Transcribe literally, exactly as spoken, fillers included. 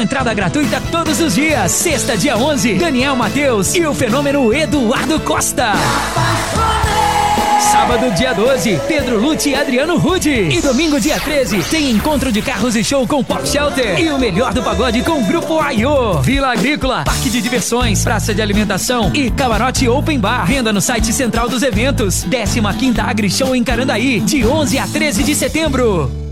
entrada gratuita todos os dias. Sexta, dia onze, Daniel Matheus e o fenômeno Eduardo Costa. Sábado, dia doze, Pedro Lute e Adriano Rude. E domingo, dia treze, tem encontro de carros e show com Pop Shelter. E o melhor do pagode com o Grupo Aiô. Vila Agrícola, Parque de Diversões, Praça de Alimentação e Camarote Open Bar. Venda no site Central dos Eventos. décima quinta Agri Show em Carandaí, de onze a treze de setembro.